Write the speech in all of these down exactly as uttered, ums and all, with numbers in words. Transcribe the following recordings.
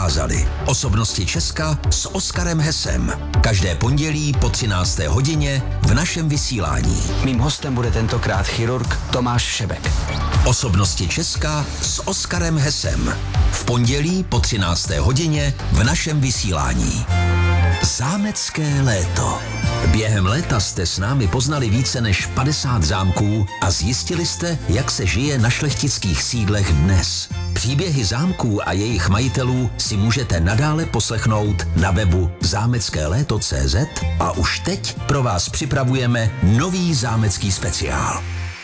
dokázali. Osobnosti Česka s Oskarem Hesem. Každé pondělí po třinácté hodině v našem vysílání. Mým hostem bude tentokrát chirurg Tomáš Šebek. Osobnosti Česka s Oskarem Hesem. V pondělí po třinácté hodině v našem vysílání. Zámecké léto. Během léta jste s námi poznali více než padesát zámků a zjistili jste, jak se žije na šlechtických sídlech dnes. Příběhy zámků a jejich majitelů si můžete nadále poslechnout na webu zámecké léto tečka cé zet a už teď pro vás připravujeme nový zámecký speciál.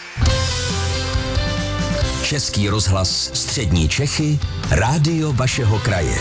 Český rozhlas Střední Čechy, rádio vašeho kraje.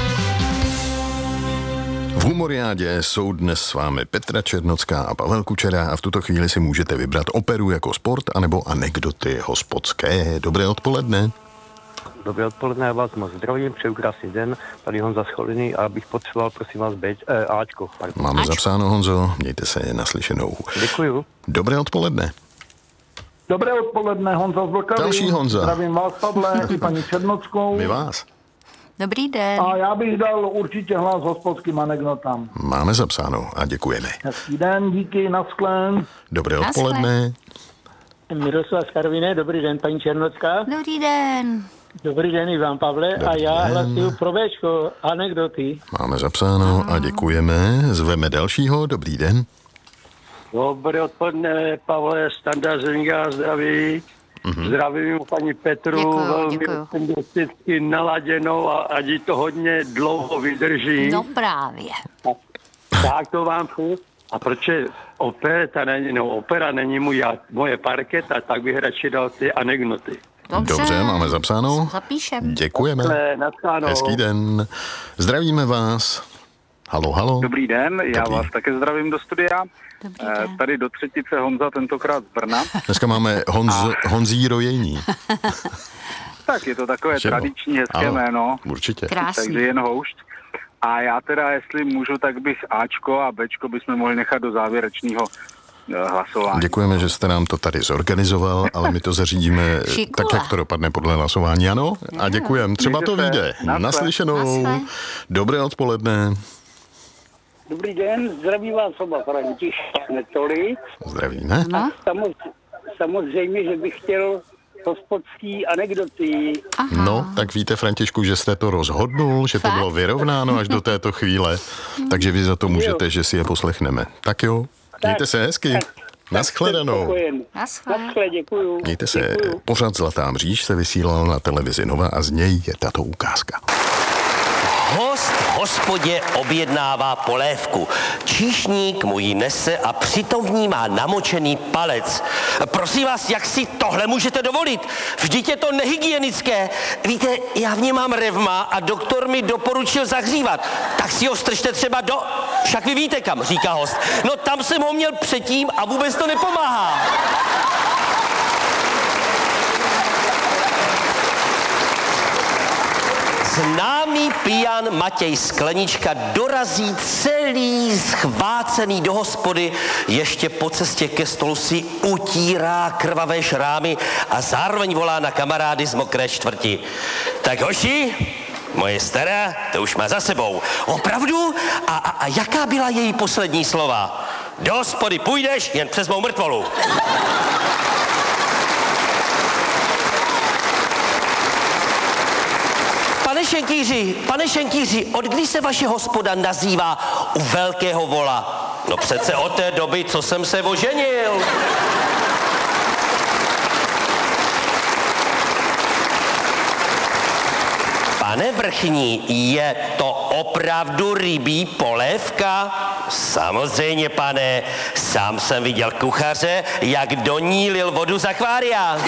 V Humoriádě jsou dnes s vámi Petra Černocká a Pavel Kučera a v tuto chvíli si můžete vybrat operu jako sport anebo anekdoty hospodské. Dobré odpoledne. Dobré odpoledne, já vás moc zdravím, přeju krásný den, tady Honza Scholiný a bych potřeboval, prosím vás, být, eh, Ačko. Pardon. Máme Ačko. zapsáno, Honzo, mějte se naslyšenou. Děkuju. Dobré odpoledne. Dobré odpoledne, Honza z Vltavy. Další Honza. Zdravím vás, Pavle, i paní Černockou. My vás. Dobrý den. A já bych dal určitě hlas hospodským anekdotám. Máme zapsáno a děkujeme. Hezký den, díky, naschlen. Dobré Naschle. odpoledne. Miroslav z Karviné, dobrý den, paní Černocká. Dobrý den. Dobrý den i vám, Pavle. Dobrý a já den. hlasuju pro Véčko, anekdoty. Máme zapsáno a děkujeme. Zveme dalšího. Dobrý den. Dobré odpoledne, Pavle, Standa Zringa, zdraví. Mm-hmm. Zdravím paní Petru, Děkuju, velmi děkuju. optimisticky naladěnou a ať jí to hodně dlouho vydrží. No právě. Tak to vám přeju. A proč je opera, není, no, opera není můj, moje parketa, tak bych radši dal ty anekdoty. Dobře. Dobře, máme zapsáno. Zapíšem. Děkujeme. Takhle, naschledanou. Hezký den. Zdravíme vás. Halo, halo. Dobrý den, já Dobrý. vás také zdravím do studia. Dobrý Eh, den. Tady do třetice Honza, tentokrát z Brna. Dneska máme Honz, Honzí rojení. Tak je to takové Že jo? tradiční, hezké Ano, jméno, určitě. Krásný. takže jen houšť. A já teda, jestli můžu, tak bych Ačko a Bčko bychom mohli nechat do závěrečného eh, hlasování. Děkujeme, že jste nám to tady zorganizoval, ale my to zařídíme Šikula. tak, jak to dopadne podle hlasování, ano? A děkujeme, třeba to Mějte se. vyjde. Naschle. Naslyšenou. Naschle. Dobré odpoledne. Dobrý den, zdraví vás oba František Netoli. Zdravíme. No. Samoz, samozřejmě, že bych chtěl hospodský anekdoty. Aha. No, tak víte, Františku, že jste to rozhodnul, že to Fakt? bylo vyrovnáno až do této chvíle, takže vy za to můžete, že si je poslechneme. Tak jo, mějte se hezky. Naschledanou. Spokojen. Naschle. Naschle, děkuju. Mějte se. Děkuju. Pořad Zlatá mříž se vysílal na televizi Nova a z něj je tato ukázka. Host v hospodě objednává polévku. Číšník mu ji nese a přitom v ní má namočený palec. Prosím vás, jak si tohle můžete dovolit? Vždyť je to nehygienické. Víte, já v ní mám revma a doktor mi doporučil zahřívat. Tak si ho strčte třeba do... Však vy víte kam, říká host. No tam jsem ho měl předtím a vůbec to nepomáhá. Známý pijan Matěj Sklenička dorazí celý schvácený do hospody, ještě po cestě ke stolu si utírá krvavé šrámy a zároveň volá na kamarády z mokré čtvrti. Tak hoši, moje stará, to už má za sebou. Opravdu? A, a, a jaká byla její poslední slova? Do hospody půjdeš jen přes mou mrtvolu. Pane Šenkýři, pane Šenkýři, od kdy se vaše hospoda nazývá u velkého vola? No přece od té doby, co jsem se oženil. Pane vrchní, je to opravdu rybí polévka? Samozřejmě, pane. Sám jsem viděl kuchaře, jak do ní lil vodu z akvária.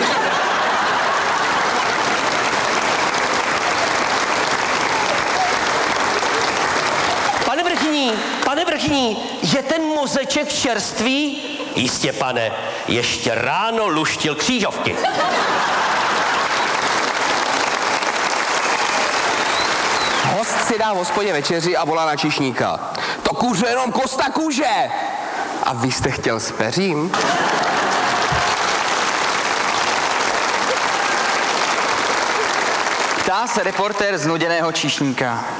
Pane vrchní, pane vrchní, je ten mozeček čerstvý? Jistě, pane, ještě ráno luštil křížovky. Host si dá v hospodě večeři a volá na číšníka. To kůže jenom kosta kůže. A vy jste chtěl s peřím? Ptá se reportér znuděného číšníka.